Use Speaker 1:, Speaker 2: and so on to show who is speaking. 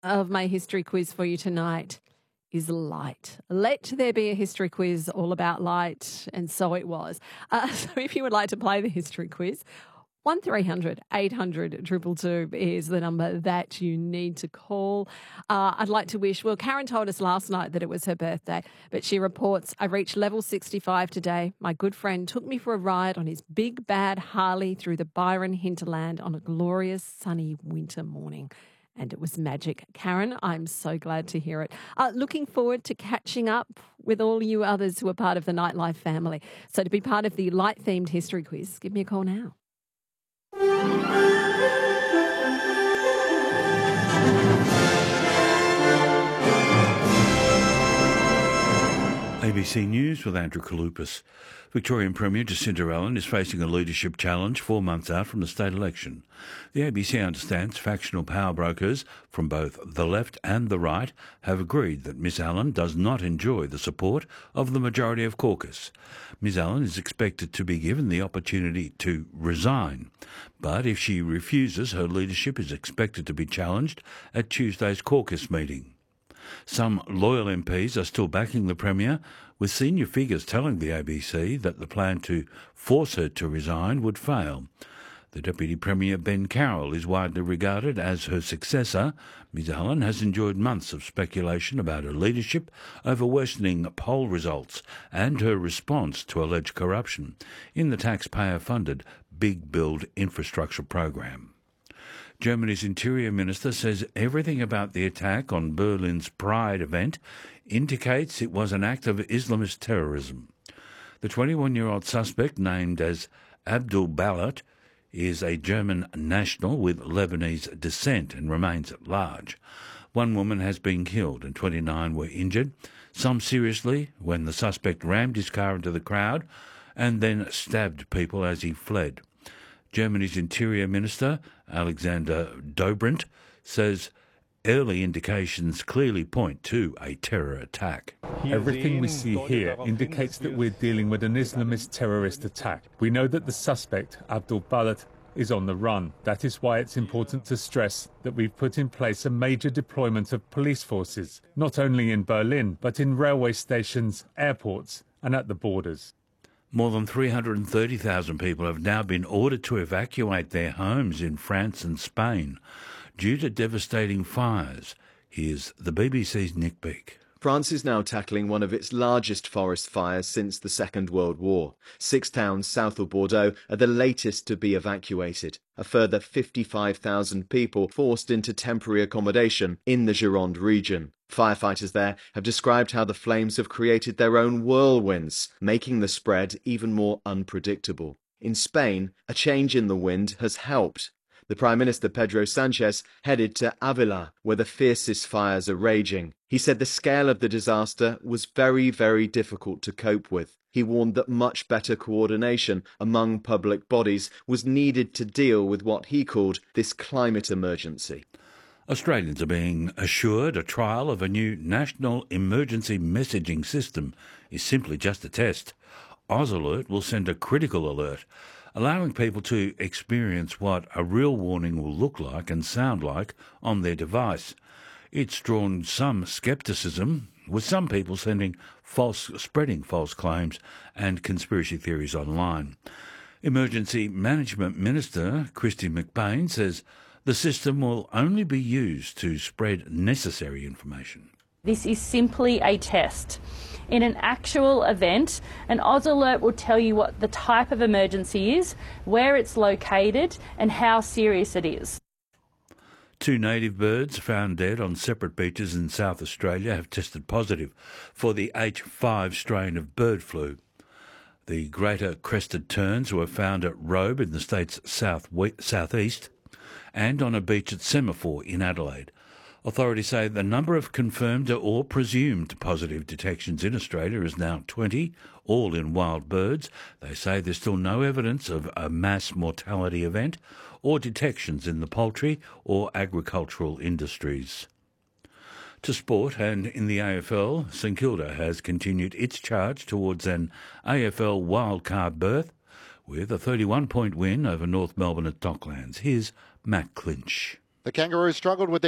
Speaker 1: of my history quiz for you tonight is light. Let there be a history quiz all about light, and so it was. So if you would like to play the history quiz, 1300 800 222 is the number that you need to call. I'd like to wish, well, Karen told us last night that it was her birthday, but she reports, I reached level 65 today. My good friend took me for a ride on his big bad Harley through the Byron hinterland on a glorious sunny winter morning. And it was magic. Karen, I'm so glad to hear it. Looking forward to catching up with all you others who are part of the Nightlife family. So to be part of the light-themed history quiz, give me a call now.
Speaker 2: ABC News with Andrew Kalupas. Victorian Premier Jacinta Allen is facing a leadership challenge 4 months out from the state election. The ABC understands factional power brokers from both the left and the right have agreed that Ms Allen does not enjoy the support of the majority of caucus. Ms Allen is expected to be given the opportunity to resign, but if she refuses, her leadership is expected to be challenged at Tuesday's caucus meeting. Some loyal MPs are still backing the Premier, with senior figures telling the ABC that the plan to force her to resign would fail. The Deputy Premier, Ben Carroll, is widely regarded as her successor. Ms Allen has enjoyed months of speculation about her leadership over worsening poll results and her response to alleged corruption in the taxpayer-funded Big Build infrastructure program. Germany's Interior Minister says everything about the attack on Berlin's Pride event indicates it was an act of Islamist terrorism. The 21-year-old suspect, named as Abdul Balat, is a German national with Lebanese descent and remains at large. One woman has been killed and 29 were injured, some seriously, when the suspect rammed his car into the crowd and then stabbed people as he fled. Germany's Interior Minister, Alexander Dobrindt, says early indications clearly point to a terror attack.
Speaker 3: Everything we see here indicates that we're dealing with an Islamist terrorist attack. We know that the suspect, Abdul Balat, is on the run. That is why it's important to stress that we've put in place a major deployment of police forces, not only in Berlin, but in railway stations, airports, and at the borders.
Speaker 2: More than 330,000 people have now been ordered to evacuate their homes in France and Spain due to devastating fires. Here's the BBC's Nick Beak.
Speaker 4: France is now tackling one of its largest forest fires since the Second World War. 6 towns south of Bordeaux are the latest to be evacuated. A further 55,000 people forced into temporary accommodation in the Gironde region. Firefighters there have described how the flames have created their own whirlwinds, making the spread even more unpredictable. In Spain, a change in the wind has helped. The Prime Minister Pedro Sanchez headed to Avila, where the fiercest fires are raging. He said the scale of the disaster was very, very difficult to cope with. He warned that much better coordination among public bodies was needed to deal with what he called this climate emergency.
Speaker 2: Australians are being assured a trial of a new national emergency messaging system is simply just a test. AusAlert will send a critical alert, allowing people to experience what a real warning will look like and sound like on their device. It's drawn some scepticism, with some people spreading false claims and conspiracy theories online. Emergency Management Minister Kristy McBain says the system will only be used to spread necessary information.
Speaker 5: This is simply a test. In an actual event, an AusAlert will tell you what the type of emergency is, where it's located, and how serious it is.
Speaker 2: 2 native birds found dead on separate beaches in South Australia have tested positive for the H5 strain of bird flu. The greater crested terns were found at Robe in the state's southeast and on a beach at Semaphore in Adelaide. Authorities say the number of confirmed or presumed positive detections in Australia is now 20, all in wild birds. They say there's still no evidence of a mass mortality event or detections in the poultry or agricultural industries. To sport, and in the AFL, St Kilda has continued its charge towards an AFL wildcard berth with a 31-point win over North Melbourne at Docklands. Here's Matt Clinch.
Speaker 6: The Kangaroos struggled with their